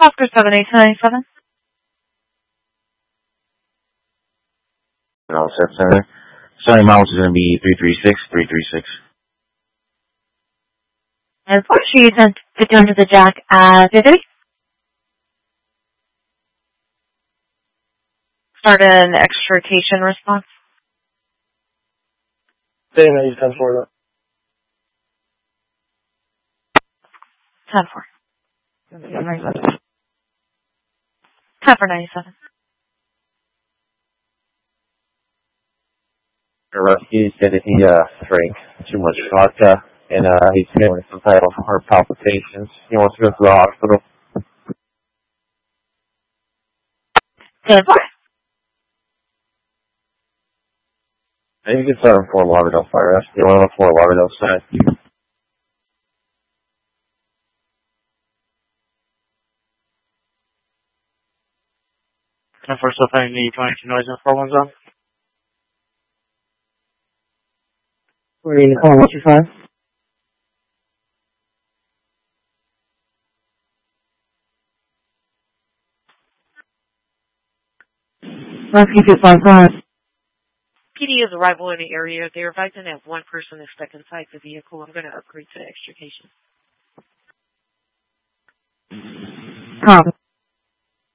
Oscar 7897. All set, Senator. Starting miles is going to be 336. And 4, she sent to come to the jack at 50. Start an extrication response. Saying that you 10-4 10-4. 10-4-97. He said that he drank too much vodka, and he's feeling some type of heart palpitations. He wants to go to the hospital. 10-4. Maybe you can start on Fort Lauderdale Fire Rescue. One on the Fort Lauderdale side. 10-4, still finding the 22 noise in 4-1 zone. We're in 4-1-2-5. Rescue 255. PD is arrival in the area. They're advising that one person is stuck inside the vehicle. I'm going to upgrade to extrication. Copy.